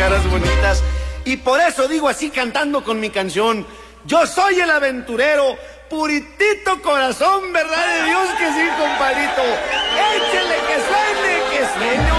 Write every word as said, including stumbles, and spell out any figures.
caras bonitas. Y por eso digo así cantando con mi canción: yo soy el aventurero, puritito corazón, verdad de Dios que sí, compadrito. Échele que suene, que suene.